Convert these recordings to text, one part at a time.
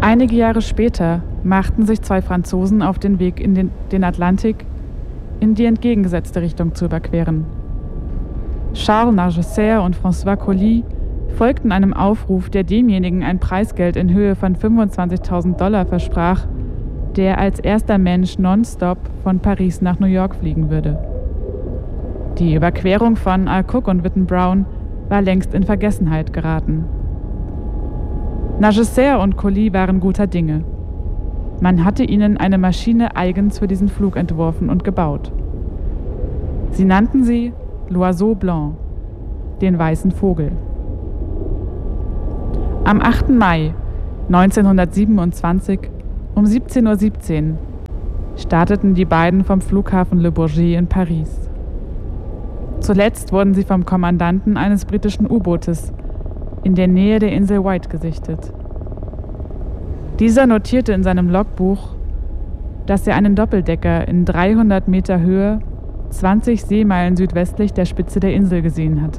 Einige Jahre später machten sich zwei Franzosen auf den Weg in den Atlantik, in die entgegengesetzte Richtung zu überqueren. Charles Nagesser und François Coly folgten einem Aufruf, der demjenigen ein Preisgeld in Höhe von $25.000 versprach, der als erster Mensch nonstop von Paris nach New York fliegen würde. Die Überquerung von Alcock und Whitten Brown war längst in Vergessenheit geraten. Nagesser und Coly waren guter Dinge. Man hatte ihnen eine Maschine eigens für diesen Flug entworfen und gebaut. Sie nannten sie L'Oiseau Blanc, den weißen Vogel. Am 8. Mai 1927 um 17:17 Uhr starteten die beiden vom Flughafen Le Bourget in Paris. Zuletzt wurden sie vom Kommandanten eines britischen U-Bootes in der Nähe der Insel White gesichtet. Dieser notierte in seinem Logbuch, dass er einen Doppeldecker in 300 Meter Höhe 20 Seemeilen südwestlich der Spitze der Insel gesehen hatte.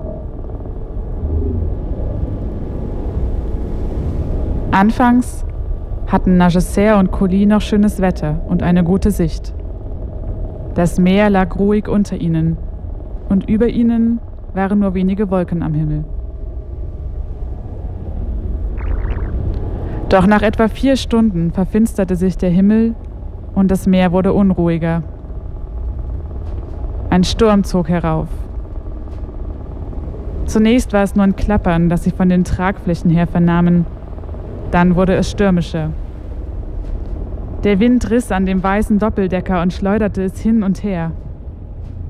Anfangs hatten Nagesser und Coly noch schönes Wetter und eine gute Sicht. Das Meer lag ruhig unter ihnen und über ihnen waren nur wenige Wolken am Himmel. Doch nach etwa 4 Stunden verfinsterte sich der Himmel und das Meer wurde unruhiger. Ein Sturm zog herauf. Zunächst war es nur ein Klappern, das sie von den Tragflächen her vernahmen. Dann wurde es stürmischer. Der Wind riss an dem weißen Doppeldecker und schleuderte es hin und her.